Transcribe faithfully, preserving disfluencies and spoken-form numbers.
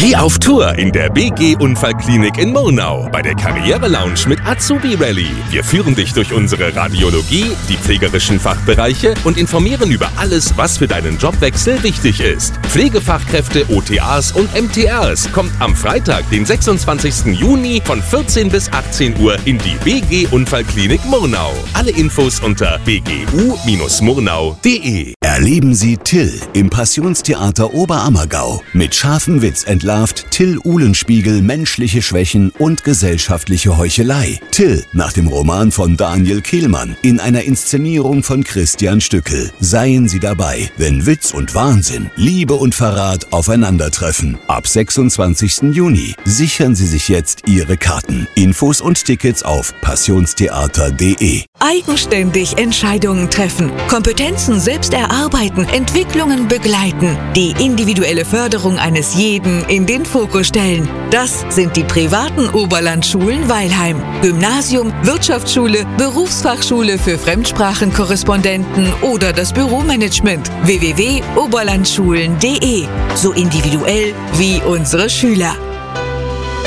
Geh auf Tour in der B G Unfallklinik in Murnau bei der Karriere Lounge mit Azubi Rally. Wir führen dich durch unsere Radiologie, die pflegerischen Fachbereiche und informieren über alles, was für deinen Jobwechsel wichtig ist. Pflegefachkräfte, O T As und M T Rs kommt am Freitag, den sechsundzwanzigsten Juni von vierzehn bis achtzehn Uhr in die B G Unfallklinik Murnau. Alle Infos unter b g u bindestrich murnau punkt d e. Erleben Sie Till im Passionstheater Oberammergau. Mit scharfem Witz entlarvt Till Uhlenspiegel menschliche Schwächen und gesellschaftliche Heuchelei. Till, nach dem Roman von Daniel Kehlmann, in einer Inszenierung von Christian Stückel. Seien Sie dabei, wenn Witz und Wahnsinn, Liebe und Verrat aufeinandertreffen. Ab sechsundzwanzigsten Juni. Sichern Sie sich jetzt Ihre Karten. Infos und Tickets auf passionstheater punkt d e. Eigenständig Entscheidungen treffen, Kompetenzen selbst erarbeiten, Entwicklungen begleiten, die individuelle Förderung eines jeden in den Fokus stellen. Das sind die privaten Oberlandschulen Weilheim. Gymnasium, Wirtschaftsschule, Berufsfachschule für Fremdsprachenkorrespondenten oder das Büromanagement. w w w punkt oberlandschulen punkt d e. So individuell wie unsere Schüler.